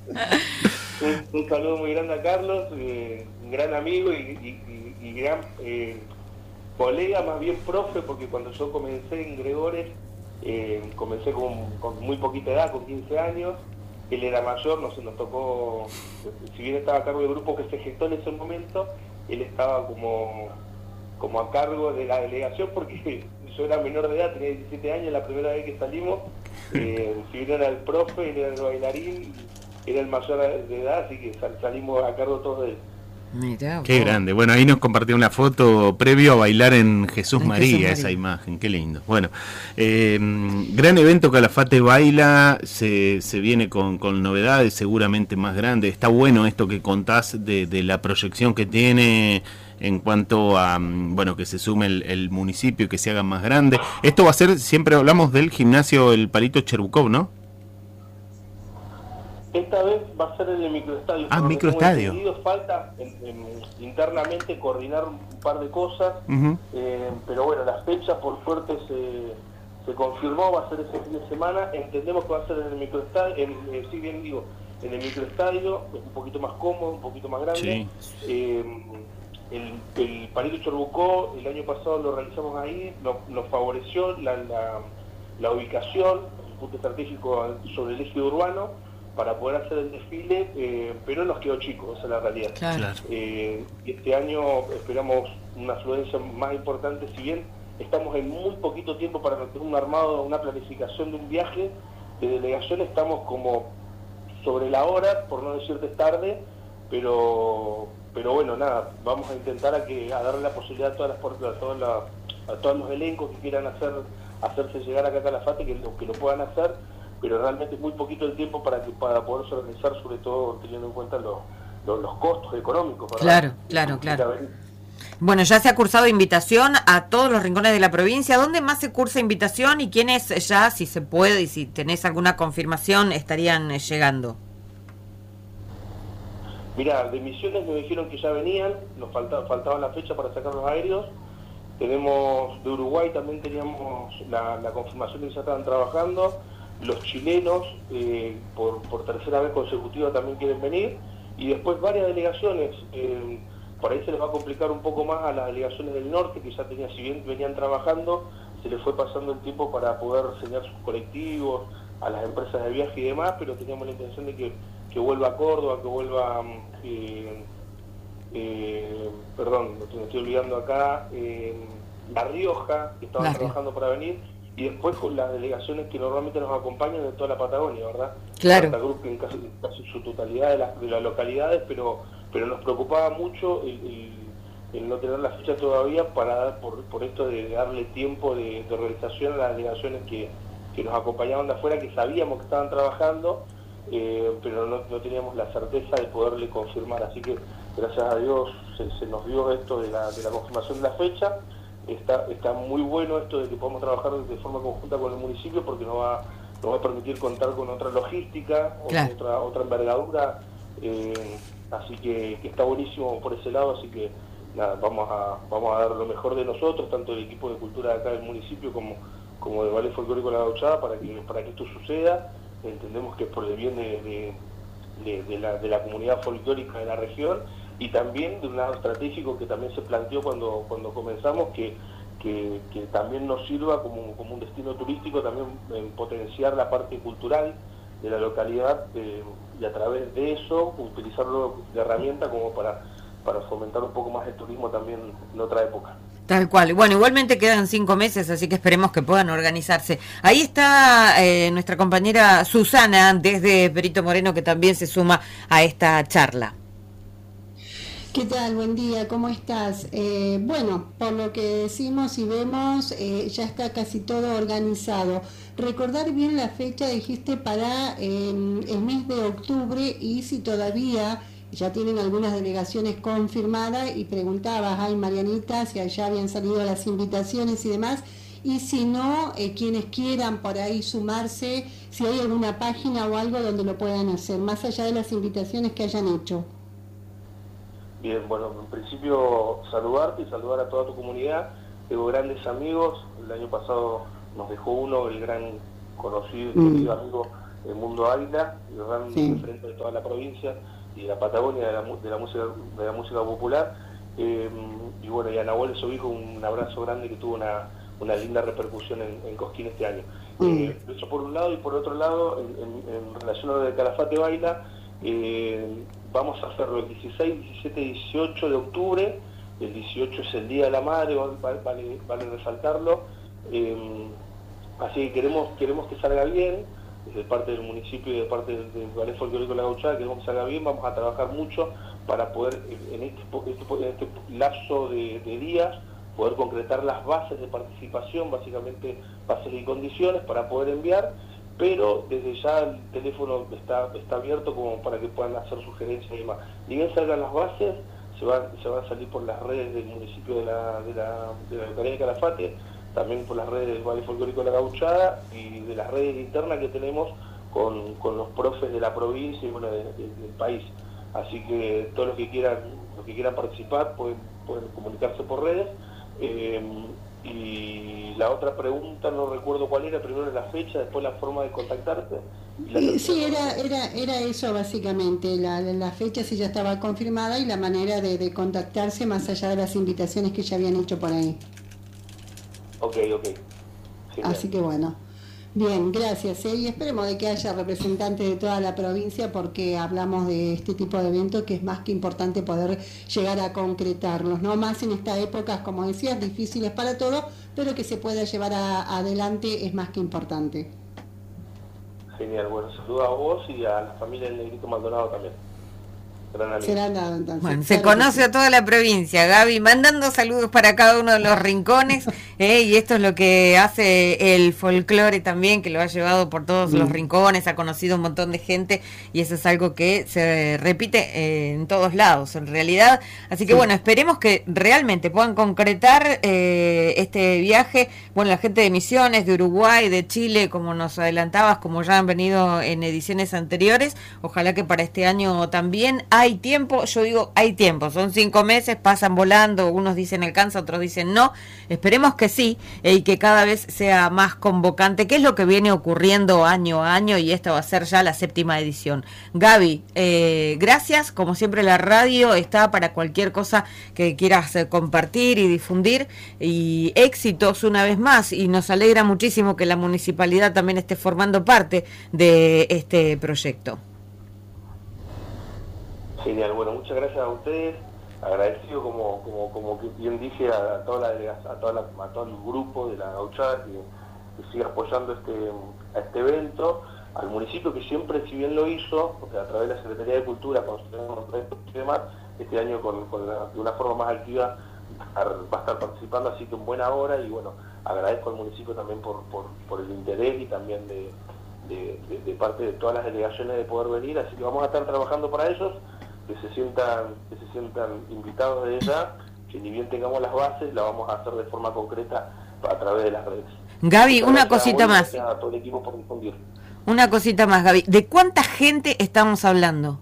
Un saludo muy grande a Carlos, un gran amigo y gran colega, más bien profe, porque cuando yo comencé en Gregores, comencé con muy poquita edad, con 15 años. Él era mayor, nos tocó, si bien estaba a cargo del grupo que se gestó en ese momento, él estaba como a cargo de la delegación porque yo era menor de edad, tenía 17 años la primera vez que salimos. Si bien era el profe, él era el bailarín, era el mayor de edad, así que salimos a cargo todos de él. Mirá Qué vos. grande. Bueno, ahí nos compartió una foto previo a bailar en Jesús En Jesús María, esa María. imagen, qué lindo. Bueno, gran evento Calafate Baila, se viene con novedades seguramente más grandes. Está bueno esto que contás de la proyección que tiene en cuanto a, bueno, que se sume el municipio y que se haga más grande. Esto va a ser, siempre hablamos del gimnasio El Palito Cherbucov, ¿no? Esta vez va a ser en el microestadio, Ah, por lo que tengo microestadio. entendido. Falta internamente coordinar un par de cosas, Uh-huh. pero bueno, la fecha por suerte se confirmó, va a ser ese fin de semana. Entendemos que va a ser en el microestadio, si bien digo, en el microestadio, es un poquito más cómodo, un poquito más grande. Sí. El Palito Chorbucó, el año pasado lo realizamos ahí, nos favoreció la ubicación, el punto estratégico sobre el eje urbano, para poder hacer el desfile, pero nos quedó chico, esa es la realidad. Claro. Claro. Y este año esperamos una afluencia más importante, si bien estamos en muy poquito tiempo para tener un armado, una planificación de un viaje de delegación, estamos como sobre la hora, por no decirte tarde, pero bueno, nada, vamos a intentar a darle la posibilidad a a todos los elencos que quieran hacerse llegar acá a Calafate, que lo puedan hacer, pero realmente es muy poquito el tiempo para poderse organizar, sobre todo teniendo en cuenta los costos económicos, ¿verdad? Claro. Bueno, ya se ha cursado invitación a todos los rincones de la provincia. ¿Dónde más se cursa invitación y quiénes ya, si se puede y si tenés alguna confirmación, estarían llegando? Mirá, de Misiones nos dijeron que ya venían, nos faltaba la fecha para sacar los aéreos. Tenemos de Uruguay, también teníamos la confirmación de que ya estaban trabajando. Los chilenos, por tercera vez consecutiva, también quieren venir. Y después varias delegaciones. Por ahí se les va a complicar un poco más a las delegaciones del norte, que ya si bien venían trabajando, se les fue pasando el tiempo para poder enseñar sus colectivos, a las empresas de viaje y demás, pero teníamos la intención de que vuelva a Córdoba, que vuelva, perdón, me estoy olvidando acá, La Rioja, que estaban trabajando para venir, y después con las delegaciones que normalmente nos acompañan de toda la Patagonia, ¿verdad? Claro. Santa Cruz, que en casi su totalidad de las localidades, pero nos preocupaba mucho el no tener la fecha todavía para dar por esto de darle tiempo de realización a las delegaciones que nos acompañaban de afuera, que sabíamos que estaban trabajando, pero no teníamos la certeza de poderle confirmar. Así que gracias a Dios se nos dio esto de la confirmación de la fecha. Está muy bueno esto de que podamos trabajar de forma conjunta con el municipio, porque nos va a permitir contar con otra logística, claro, otra envergadura, así que está buenísimo por ese lado. Así que nada, vamos a dar lo mejor de nosotros, tanto el equipo de cultura de acá del municipio como del Ballet Folclórico La Gauchada, para que esto suceda. Entendemos que es por el bien de la comunidad folclórica de la región, y también de un lado estratégico que también se planteó cuando comenzamos, que también nos sirva como un destino turístico, también en potenciar la parte cultural de la localidad, y a través de eso utilizarlo de herramienta como para fomentar un poco más el turismo también en otra época. Tal cual. Bueno, igualmente quedan 5 meses, así que esperemos que puedan organizarse. Ahí está nuestra compañera Susana, desde Perito Moreno, que también se suma a esta charla. ¿Qué tal? Buen día, ¿cómo estás? Bueno, por lo que decimos y vemos, ya está casi todo organizado. Recordar bien la fecha, dijiste, para el mes de octubre, y si todavía ya tienen algunas delegaciones confirmadas, y preguntabas, ay Marianita, si allá habían salido las invitaciones y demás, y si no, quienes quieran por ahí sumarse, si hay alguna página o algo donde lo puedan hacer, más allá de las invitaciones que hayan hecho. Bien, bueno, en principio saludarte y saludar a toda tu comunidad. Tengo grandes amigos. El año pasado nos dejó uno, el gran conocido y querido amigo el Mundo Águila, el gran referente de toda la provincia y de la Patagonia de la música popular. Y bueno, y a Nahuel Sobijo un abrazo grande, que tuvo una linda repercusión en Cosquín este año. Eso por un lado, y por otro lado, en relación a lo de Calafate Baila, vamos a hacerlo el 16, 17 y 18 de octubre. El 18 es el Día de la Madre, vale resaltarlo. Así que queremos que salga bien, desde parte del municipio y de parte del Ballet Folclórico de la Gauchada, queremos que salga bien. Vamos a trabajar mucho para poder, en este lapso de días, poder concretar las bases de participación, básicamente bases y condiciones para poder enviar, pero desde ya el teléfono está abierto como para que puedan hacer sugerencias y demás. Ni bien salgan las bases, se van a salir por las redes del municipio de la localidad de Calafate, también por las redes del Ballet Folclórico de la Gauchada y de las redes internas que tenemos con los profes de la provincia y bueno, del país. Así que todos los que quieran participar pueden comunicarse por redes. Y la otra pregunta, no recuerdo cuál era, primero la fecha, después la forma de contactarte. Sí, era eso básicamente, la fecha si ya estaba confirmada y la manera de contactarse más allá de las invitaciones que ya habían hecho por ahí. Ok. Así que bueno, bien, gracias. Y esperemos de que haya representantes de toda la provincia, porque hablamos de este tipo de eventos que es más que importante poder llegar a concretarlos, ¿no? Más en estas épocas, como decías, difíciles para todos, pero que se pueda llevar adelante es más que importante. Genial, bueno, saludos a vos y a la familia del Negrito Maldonado también. Será nada, entonces. Bueno, se conoce a toda la provincia, Gaby, mandando saludos para cada uno de los rincones, y esto es lo que hace el folclore también, que lo ha llevado por todos los rincones, ha conocido un montón de gente, y eso es algo que se repite en todos lados, en realidad. Así que bueno, esperemos que realmente puedan concretar este viaje. Bueno, la gente de Misiones, de Uruguay, de Chile, como nos adelantabas, como ya han venido en ediciones anteriores, ojalá que para este año también. Hay tiempo, yo digo hay tiempo, son 5 meses, pasan volando, unos dicen alcanza, otros dicen no, esperemos que sí, y que cada vez sea más convocante, que es lo que viene ocurriendo año a año, y esta va a ser ya la 7ª edición. Gaby, gracias, como siempre la radio está para cualquier cosa que quieras compartir y difundir, y éxitos una vez más, y nos alegra muchísimo que la municipalidad también esté formando parte de este proyecto. Genial, bueno, muchas gracias a ustedes, agradecido como que bien dije a todo el grupo de la Gauchada que sigue apoyando a este evento, al municipio que siempre, si bien lo hizo, porque a través de la Secretaría de Cultura, con y demás, este año de una forma más activa va a estar participando, así que en buena hora, y bueno, agradezco al municipio también por el interés y también de parte de todas las delegaciones de poder venir, así que vamos a estar trabajando para ellos, que se sientan invitados desde ya, que ni bien tengamos las bases, la vamos a hacer de forma concreta a través de las redes. Gaby, una cosita más. Gracias a todo el equipo por difundir. Una cosita más, Gaby. ¿De cuánta gente estamos hablando?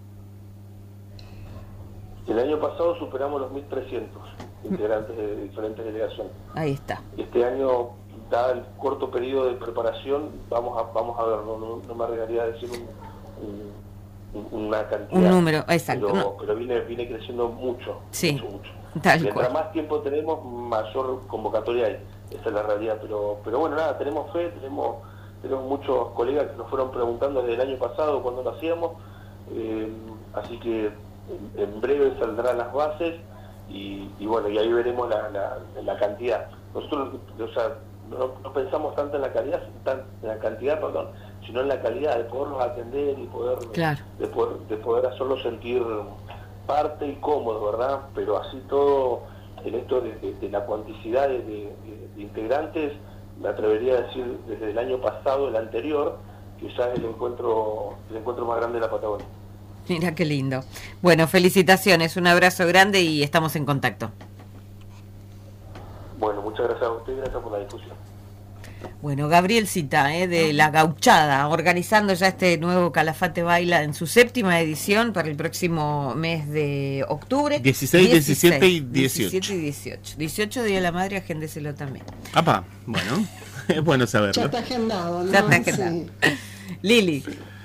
El año pasado superamos los 1.300 integrantes de diferentes delegaciones. Ahí está. Este año, dado el corto periodo de preparación, vamos a ver, no me arriesgaría a decir una cantidad. Un número, exacto. Pero viene creciendo mucho. Sí, mucho. Mientras más tiempo tenemos, mayor convocatoria hay. Esa es la realidad. Pero bueno, nada, tenemos fe, tenemos muchos colegas que nos fueron preguntando desde el año pasado cuándo lo hacíamos. Así que en breve saldrán las bases y bueno, y ahí veremos la cantidad. Nosotros, o sea, no pensamos tanto en la cantidad, sino en la calidad, de poderlos atender y de poder hacerlos sentir parte y cómodos, ¿verdad? Pero así todo, en esto de la cuanticidad de integrantes, me atrevería a decir desde el año pasado, el anterior, que ya es el encuentro más grande de la Patagonia. Mira qué lindo. Bueno, felicitaciones, un abrazo grande y estamos en contacto. Bueno, muchas gracias a usted y gracias por la difusión. Bueno, Gabriel Cita, de La Gauchada, organizando ya este nuevo Calafate Baila en su 7ª edición para el próximo mes de octubre. 16, 17 y 18. 17 y 18. 18 Día de la Madre, agéndeselo también. Apa, bueno, es bueno saberlo. Ya está agendado, ¿no? Ya está agendado. Sí. Lili.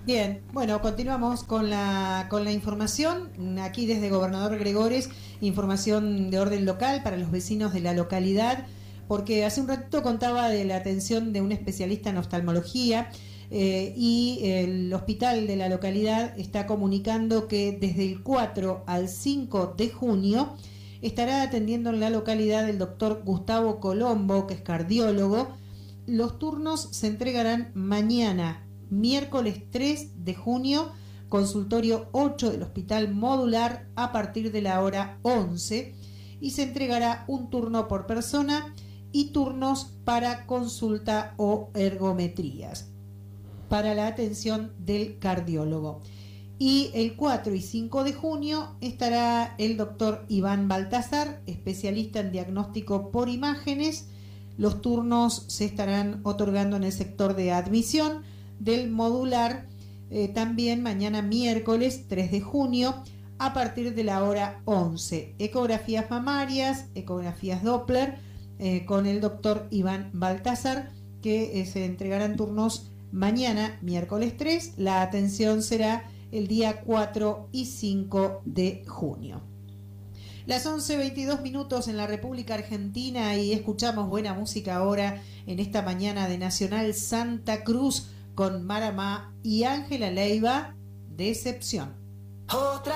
Bien, bueno, continuamos con la información. Aquí desde Gobernador Gregores, información de orden local para los vecinos de la localidad, porque hace un ratito contaba de la atención de un especialista en oftalmología y el hospital de la localidad está comunicando que desde el 4 al 5 de junio estará atendiendo en la localidad el doctor Gustavo Colombo, que es cardiólogo. Los turnos se entregarán mañana, miércoles 3 de junio, consultorio 8 del Hospital Modular a partir de la hora 11, y se entregará un turno por persona y turnos para consulta o ergometrías para la atención del cardiólogo. Y el 4 y 5 de junio estará el doctor Iván Baltazar, especialista en diagnóstico por imágenes. Los turnos se estarán otorgando en el sector de admisión del modular, también mañana miércoles 3 de junio a partir de la hora 11. Ecografías mamarias, ecografías Doppler, con el doctor Iván Baltazar, que se entregarán turnos mañana miércoles 3. La atención será el día 4 y 5 de junio. Las 11:22 en la República Argentina, y escuchamos buena música ahora en esta mañana de Nacional Santa Cruz con Maramá y Ángela Leiva, Decepción. Otra